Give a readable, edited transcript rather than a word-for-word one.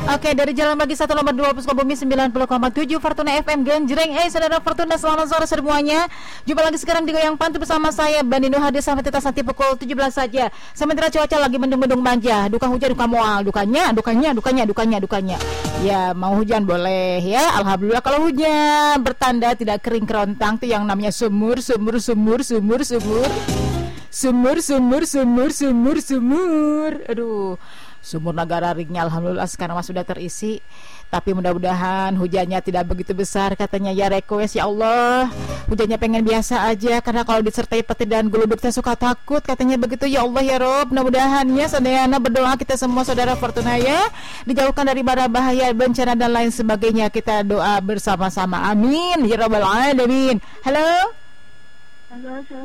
Oke, dari Jalan Bagi 1 nomor 2 Sukabumi 90,7 Fortuna FM Genjreng. Saudara Fortuna, selamat sore semuanya. Jumpa lagi sekarang di Goyang Pantu bersama saya Bani Nur Hadir sampai tetas nanti pukul 17 saja. Sementara cuaca lagi mendung-mendung manja. Duka hujan, duka mual. Dukanya. Ya, mau hujan boleh ya. Alhamdulillah kalau hujan bertanda tidak kering kerontang tuh yang namanya sumur. Aduh, sumur Nagara Ringnya alhamdulillah sekarang sudah terisi. Tapi mudah-mudahan hujannya tidak begitu besar. Katanya ya request ya Allah, hujannya pengen biasa aja, karena kalau disertai petir dan geluduk saya suka takut. Katanya begitu ya Allah ya Rob. Mudah-mudahan ya sadayana berdoa kita semua saudara Fortuna ya, dijauhkan dari bara bahaya, bencana dan lain sebagainya. Kita doa bersama-sama, amin ya Rabbal Alamin. Halo.